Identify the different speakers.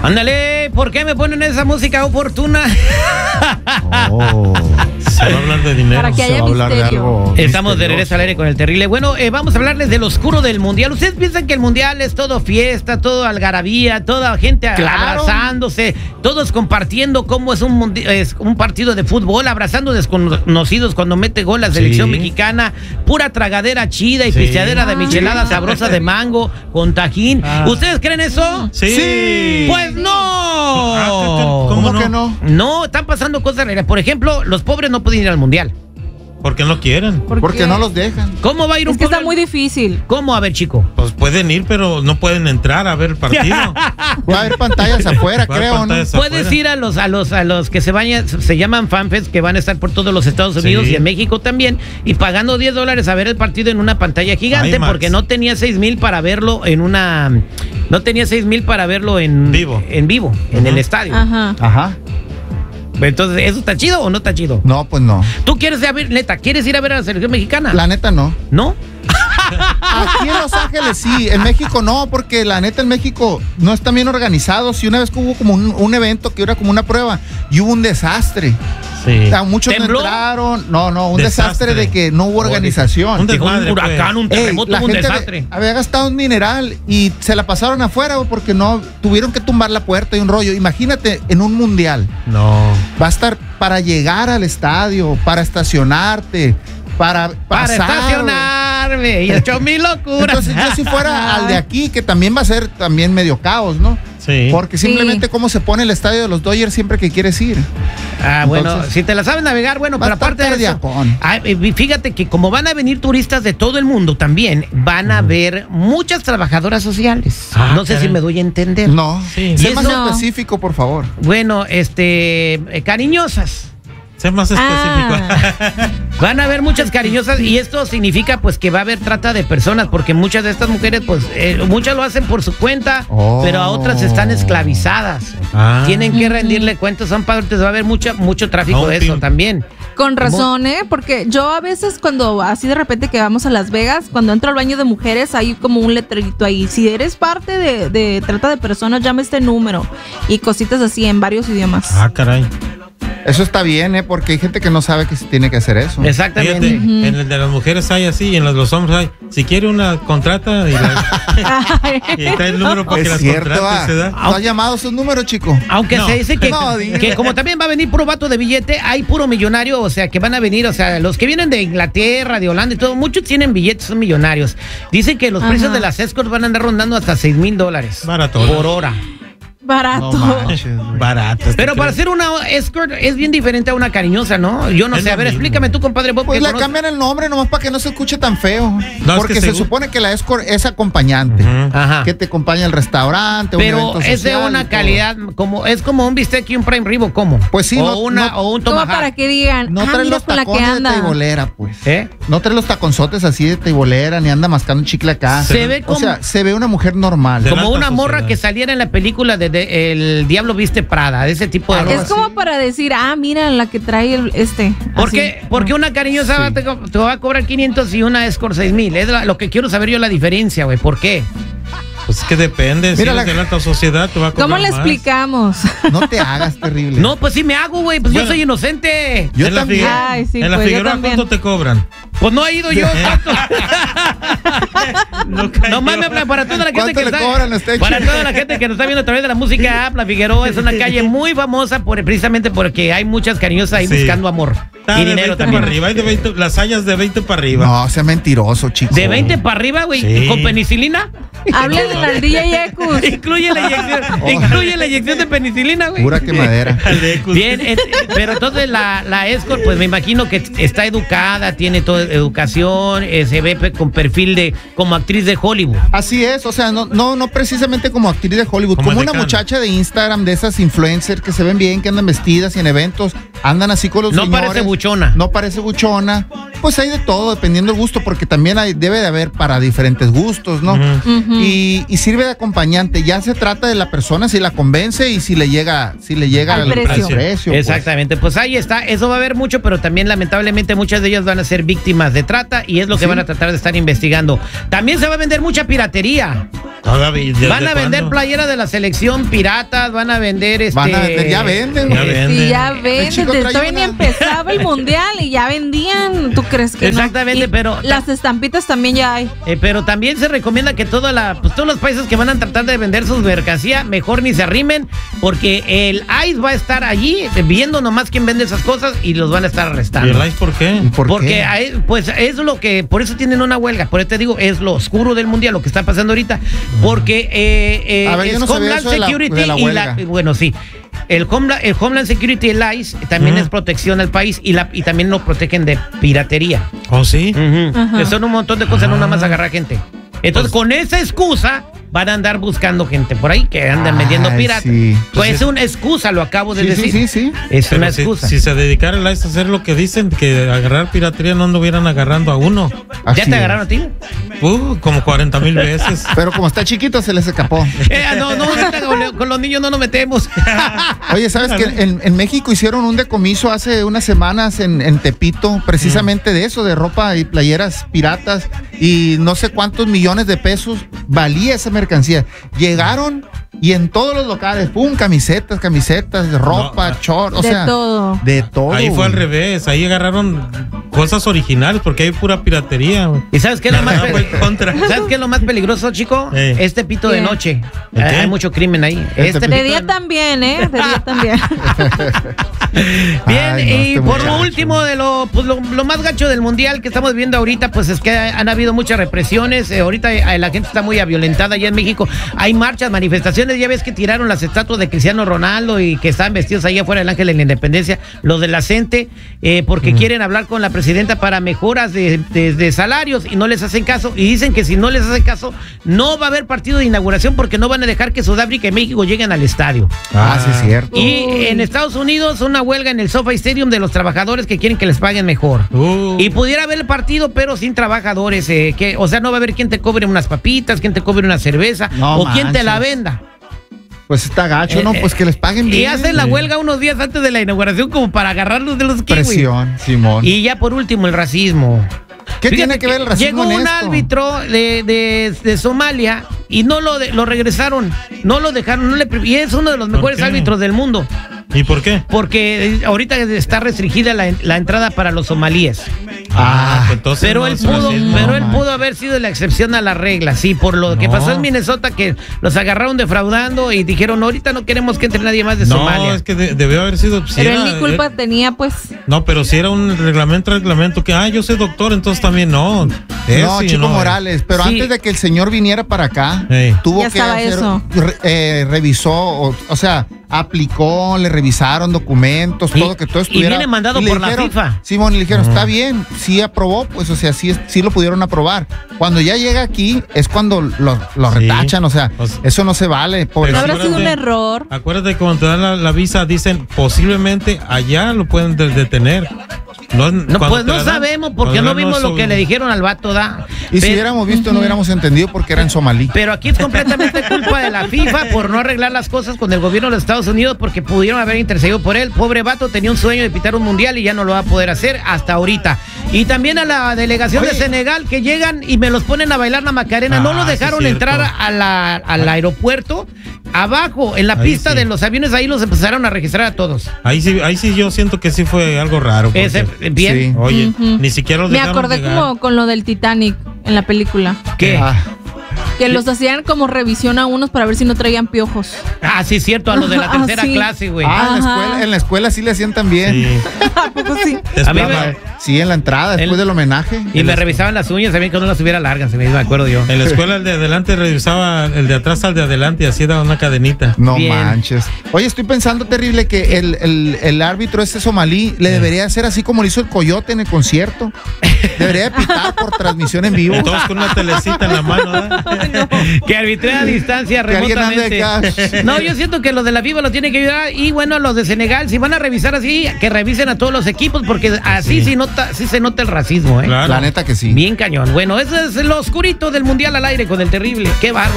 Speaker 1: Ándale, ¿por qué me ponen esa música oportuna?
Speaker 2: Se va a hablar de dinero.
Speaker 3: Para que haya misterio.
Speaker 1: Estamos de regreso al aire con el terrible. Bueno, vamos a hablarles del oscuro del mundial. ¿Ustedes piensan que el mundial es todo fiesta, todo algarabía, toda gente abrazándose, todos compartiendo cómo es un partido de fútbol, abrazando desconocidos cuando mete gol la selección mexicana, pura tragadera chida y pisteadera de michelada sabrosa de mango con tajín? ¿Ustedes creen eso?
Speaker 2: Sí.
Speaker 1: Pues no.
Speaker 2: ¿Cómo que no?
Speaker 1: No, están pasando cosas raras. Por ejemplo, los pobres no pueden ir al mundial.
Speaker 2: ¿Por qué no quieren?
Speaker 4: Porque no los dejan.
Speaker 1: ¿Cómo va a ir un
Speaker 3: Es que
Speaker 1: pobre?
Speaker 3: está muy difícil.
Speaker 1: ¿Cómo? A ver, chico.
Speaker 2: Pues pueden ir, pero no pueden entrar a ver el partido.
Speaker 4: Va a haber pantallas afuera, creo, ¿no?
Speaker 1: Puedes ir a los que se llaman fanfest, que van a estar por todos los Estados Unidos y en México también, y pagando $10 a ver el partido en una pantalla gigante, porque no tenía 6,000 para verlo en vivo, en el estadio.
Speaker 4: Ajá.
Speaker 1: Entonces, ¿eso está chido o no está chido?
Speaker 4: No, pues no.
Speaker 1: ¿Tú quieres ir a ver, neta, quieres ir a ver a la selección mexicana?
Speaker 4: La neta no.
Speaker 1: ¿No?
Speaker 4: Aquí en Los Ángeles sí, en México no, porque la neta en México no están bien organizados. Y una vez que hubo como un evento que era como una prueba y hubo un desastre.
Speaker 2: Sí.
Speaker 4: O sea, muchos
Speaker 1: ¿Tembló?
Speaker 4: no entraron. No, un desastre de que no hubo organización.
Speaker 2: Un desmadre,
Speaker 1: un huracán, un terremoto,
Speaker 4: la
Speaker 1: un
Speaker 4: gente
Speaker 1: desastre.
Speaker 4: había gastado un mineral y se la pasaron afuera porque no tuvieron que tumbar la puerta y un rollo. Imagínate en un mundial.
Speaker 2: No.
Speaker 4: Va a estar para llegar al estadio, para estacionarte, para
Speaker 1: estacionarme y echó mi locura.
Speaker 4: Entonces yo si fuera al de aquí, que también va a ser también medio caos, ¿no?
Speaker 2: Sí.
Speaker 4: Porque simplemente cómo se pone el estadio de los Dodgers siempre que quieres ir.
Speaker 1: Bueno,
Speaker 4: Entonces,
Speaker 1: si te la sabes navegar, bueno, pero aparte de eso,
Speaker 4: cardiacón.
Speaker 1: fíjate que como van a venir turistas de todo el mundo también, van a ver muchas trabajadoras sociales. No sé si me doy a entender.
Speaker 4: No,
Speaker 2: Sí.
Speaker 4: sé
Speaker 1: ¿Y
Speaker 4: más
Speaker 1: eso?
Speaker 4: específico, por favor.
Speaker 1: Bueno, cariñosas.
Speaker 2: Sé más específico.
Speaker 1: Van a haber muchas cariñosas y esto significa pues que va a haber trata de personas, porque muchas de estas mujeres pues muchas lo hacen por su cuenta, pero a otras están esclavizadas. Tienen que rendirle cuentas, son padres, va a haber mucho tráfico de eso también.
Speaker 3: Con razón, porque yo a veces cuando así de repente que vamos a Las Vegas, cuando entro al baño de mujeres hay como un letrerito ahí: si eres parte de trata de personas, llama este número, y cositas así en varios idiomas.
Speaker 2: Caray.
Speaker 4: Eso está bien, porque hay gente que no sabe que se tiene que hacer eso.
Speaker 1: Exactamente.
Speaker 2: Fíjate, en el de las mujeres hay así y en los hombres hay. Si quiere una contrata y está el número para que las contrate. ¿Se da?
Speaker 4: ¿No has llamado sus números, chico?
Speaker 1: Aunque se dice que,
Speaker 4: No,
Speaker 1: que como también va a venir puro vato de billete, hay puro millonario, o sea, que van a venir, o sea, los que vienen de Inglaterra, de Holanda y todo, muchos tienen billetes, son millonarios. Dicen que los precios de las escorts van a andar rondando hasta $6,000
Speaker 2: Barato.
Speaker 1: por hora.
Speaker 3: Barato.
Speaker 4: No manches, güey.
Speaker 2: Barato.
Speaker 1: Pero para hacer una escort es bien diferente a una cariñosa, ¿no? Yo no
Speaker 2: Es
Speaker 1: sé, a
Speaker 2: lo
Speaker 1: ver,
Speaker 2: mismo.
Speaker 1: explícame tú, compadre Bob.
Speaker 4: Pues
Speaker 1: que
Speaker 4: le
Speaker 1: conoces.
Speaker 4: cambian el nombre nomás para que no se escuche tan feo.
Speaker 2: No, es
Speaker 4: porque
Speaker 2: que
Speaker 4: se supone que la escort es acompañante.
Speaker 1: Ajá.
Speaker 4: Que te acompaña al restaurante, un
Speaker 1: Pero
Speaker 4: evento
Speaker 1: es de
Speaker 4: social
Speaker 1: una
Speaker 4: y todo.
Speaker 1: calidad, es como un bistec y un prime rib, ¿o cómo?
Speaker 4: Pues sí,
Speaker 1: o un
Speaker 3: Como
Speaker 1: tomahawk.
Speaker 3: para que digan,
Speaker 4: No trae
Speaker 3: mira
Speaker 4: los
Speaker 3: con la que
Speaker 4: tacones de
Speaker 3: anda.
Speaker 4: teibolera, pues.
Speaker 1: ¿Eh?
Speaker 4: No trae los taconzotes así de teibolera, ni anda mascando un chicle acá.
Speaker 1: Se ve como-
Speaker 4: O sea, se ve una mujer normal.
Speaker 2: De la
Speaker 1: Como
Speaker 2: alta
Speaker 1: una morra
Speaker 2: sociedad.
Speaker 1: que saliera en la película de El Diablo Viste Prada, de ese tipo de
Speaker 4: Algo
Speaker 3: Es
Speaker 1: ropa.
Speaker 3: como para decir, mira la que trae
Speaker 1: Porque una cariñosa te va a cobrar 500 y una escort 6,000. Es lo que quiero saber yo, la diferencia, güey. ¿Por qué?
Speaker 2: Pues es que depende.
Speaker 4: Mira
Speaker 2: si eres de la alta sociedad, te va a cobrar
Speaker 3: ¿Cómo le
Speaker 2: más.
Speaker 3: explicamos?
Speaker 4: No te hagas terrible.
Speaker 1: No, pues sí me hago, güey. Pues yo
Speaker 2: Bueno.
Speaker 1: soy inocente.
Speaker 4: Yo
Speaker 2: En la
Speaker 4: también.
Speaker 2: Figueroa-
Speaker 3: Ay, sí,
Speaker 2: en la
Speaker 3: pues, yo
Speaker 2: Figueroa,
Speaker 3: también.
Speaker 2: ¿cuánto te cobran?
Speaker 1: Pues no he ido yo. Nomás me habla para toda la gente
Speaker 4: ¿Cuánto
Speaker 1: que
Speaker 4: le cobran a usted,
Speaker 1: para
Speaker 4: chico?
Speaker 1: toda la gente que nos está viendo a través de la música app. La Figueroa es una calle muy famosa precisamente porque hay muchas cariñosas ahí
Speaker 2: Sí.
Speaker 1: buscando amor
Speaker 2: Está
Speaker 1: y
Speaker 2: de
Speaker 1: dinero
Speaker 2: 20
Speaker 1: también.
Speaker 2: para arriba. Hay de 20, las hayas de 20 para arriba.
Speaker 4: No, sea mentiroso, chico.
Speaker 1: De 20 para arriba, güey,
Speaker 2: Sí.
Speaker 1: con penicilina.
Speaker 3: Háblenle al DJ Ecus.
Speaker 1: Incluye la inyección de penicilina, güey.
Speaker 4: Pura quemadera.
Speaker 1: Bien, pero entonces la escort, pues me imagino que está educada, tiene toda educación, se ve con perfil de como actriz de Hollywood.
Speaker 4: Así es, o sea, no precisamente como actriz de Hollywood,
Speaker 2: Como
Speaker 4: como una
Speaker 2: decano.
Speaker 4: muchacha de Instagram, de esas influencers que se ven bien, que andan vestidas y en eventos, andan así con los
Speaker 1: no
Speaker 4: señores.
Speaker 1: parece buchona.
Speaker 4: No parece buchona. Pues hay de todo, dependiendo del gusto, porque también debe de haber para diferentes gustos, ¿no? Y sirve de acompañante. Ya se trata de la persona si la convence y si le llega al precio.
Speaker 1: Exactamente, pues ahí está. Eso va a haber mucho, pero también lamentablemente muchas de ellas van a ser víctimas de trata y es lo que van a tratar de estar investigando. También se va a vender mucha piratería. Van a vender playeras de la selección piratas, van a vender
Speaker 4: ya venden.
Speaker 3: Sí, ya venden. Todavía ni empezaba el mundial y ya vendían. ¿Tú crees que
Speaker 1: exactamente,
Speaker 3: no?
Speaker 1: pero
Speaker 3: las estampitas también ya hay.
Speaker 1: Pero también se recomienda que todos los países que van a tratar de vender sus mercancía, mejor ni se arrimen, porque el ICE va a estar allí viendo nomás quién vende esas cosas y los van a estar arrestando.
Speaker 2: ¿Y el ICE por qué?
Speaker 1: Porque pues es lo que, por eso tienen una huelga. Por eso te digo, es lo oscuro del mundial, lo que está pasando ahorita. Porque es Homeland Security y la bueno, sí. El Homeland Security y el ICE también es protección al país y también nos protegen de piratería.
Speaker 2: ¿Oh, sí?
Speaker 1: Son un montón de cosas, no nada más agarrar gente. Entonces, con esa excusa, van a andar buscando gente por ahí que andan vendiendo piratas. Sí. Pues es una excusa, lo acabo de decir.
Speaker 4: Sí.
Speaker 1: Es una excusa.
Speaker 2: Si se dedicara el ICE a hacer lo que dicen, que agarrar piratería, no anduvieran agarrando a uno.
Speaker 1: ¿Ya te agarraron a ti?
Speaker 2: Como 40,000 veces.
Speaker 4: Pero como está chiquito, se les escapó.
Speaker 1: Con los niños no nos metemos.
Speaker 4: Oye, ¿sabes que en México hicieron un decomiso hace unas semanas en Tepito, precisamente de eso, de ropa y playeras piratas, y no sé cuántos millones de pesos valía esa mercancía? Llegaron y en todos los locales, camisetas, ropa, shorts, de todo.
Speaker 2: Ahí fue al revés, ahí agarraron cosas originales porque hay pura piratería.
Speaker 1: ¿Y sabes qué es lo más ¿Sabes qué es lo más peligroso, chico? Este Tepito de noche. Hay mucho crimen ahí.
Speaker 3: De día también, De día también.
Speaker 1: Bien, y por lo último de lo más gacho del mundial que estamos viendo ahorita, pues es que han habido muchas represiones. Ahorita la gente está muy violentada allá en México. Hay marchas, manifestaciones. Ya ves que tiraron las estatuas de Cristiano Ronaldo y que están vestidos ahí afuera del Ángel de la Independencia, los de la CENTE, porque quieren hablar con la presidenta para mejoras de salarios y no les hacen caso. Y dicen que si no les hacen caso, no va a haber partido de inauguración porque no van a dejar que Sudáfrica y México lleguen al estadio.
Speaker 4: Sí, es cierto.
Speaker 1: Y en Estados Unidos, una huelga en el SoFi Stadium de los trabajadores que quieren que les paguen mejor. Y pudiera haber el partido, pero sin trabajadores. O sea, no va a haber quien te cobre unas papitas, quien te cobre una cerveza, quien te la venda.
Speaker 4: Pues está gacho, ¿no? Pues que les paguen bien.
Speaker 1: Y hacen la huelga unos días antes de la inauguración como para agarrarlos de los kiwis.
Speaker 4: Presión, Simón.
Speaker 1: Y ya por último, el racismo.
Speaker 4: ¿Qué tiene que ver el racismo en esto?
Speaker 1: Llegó un árbitro de Somalia y no lo regresaron, no lo dejaron, y es uno de los mejores árbitros del mundo.
Speaker 2: ¿Y por qué?
Speaker 1: Porque ahorita está restringida la entrada para los somalíes.
Speaker 2: Entonces
Speaker 1: pero él pudo haber sido la excepción a la regla, sí, por lo que pasó en Minnesota, que los agarraron defraudando y dijeron, ahorita no queremos que entre nadie más de Somalia.
Speaker 2: No, es que debió haber sido...
Speaker 3: Pero él ni culpa tenía, pues.
Speaker 2: No, pero si era un reglamento que, yo soy doctor, entonces también no.
Speaker 4: Chico Morales, pero antes de que el señor viniera para acá, tuvo que hacer, revisó, o sea, aplicó, le revisaron documentos, todo estuviera.
Speaker 1: Y viene mandado por la FIFA.
Speaker 4: Simón, le dijeron, está bien, sí aprobó, pues, o sea, sí lo pudieron aprobar. Cuando ya llega aquí, es cuando lo retachan, o sea, eso no se vale.
Speaker 3: No habrá sido un error.
Speaker 2: Acuérdate que cuando te dan la visa, dicen, posiblemente allá lo pueden detener.
Speaker 1: No sabemos porque no vimos lo que le dijeron al vato,
Speaker 4: Y si hubiéramos visto, no hubiéramos entendido porque era en somalí.
Speaker 1: Pero aquí es completamente culpa de la FIFA por no arreglar las cosas con el gobierno de los Estados Unidos porque pudieron haber intercedido por él. Pobre vato, tenía un sueño de pitar un mundial y ya no lo va a poder hacer hasta ahorita. Y también a la delegación de Senegal que llegan y me los ponen a bailar la Macarena. No lo dejaron entrar al aeropuerto. Abajo, en la pista de los aviones, ahí los empezaron a registrar a todos.
Speaker 2: Ahí sí yo siento que sí fue algo raro.
Speaker 1: Bien.
Speaker 2: Sí. Oye, ni siquiera los dejaron.
Speaker 3: Me acordé como con lo del Titanic en la película.
Speaker 1: ¿Qué?
Speaker 3: Que los hacían como revisión a unos para ver si no traían piojos.
Speaker 1: Sí, cierto, a los de la tercera clase, güey.
Speaker 4: En la escuela sí le hacían también.
Speaker 3: ¿A poco sí?
Speaker 4: Sí, en la entrada, después del homenaje.
Speaker 1: Y me revisaban las uñas también que no las tuviera largas, me acuerdo yo.
Speaker 2: En la escuela el de adelante revisaba el de atrás al de adelante y así daba una cadenita.
Speaker 4: No manches. Oye, estoy pensando terrible que el árbitro somalí le debería hacer así como lo hizo el Coyote en el concierto. Debería pitar por transmisión en vivo.
Speaker 2: Y todos con una telecita en la mano, ¿verdad?
Speaker 1: Que arbitrea a distancia remotamente. No, yo siento que los de la FIFA lo tienen que ayudar. Y bueno, los de Senegal, si van a revisar así, que revisen a todos los equipos, porque así sí se nota el racismo, ¿eh?
Speaker 4: Claro. La neta que sí.
Speaker 1: Bien cañón. Bueno, eso es lo oscurito del Mundial al aire con el terrible. Qué bárbaro.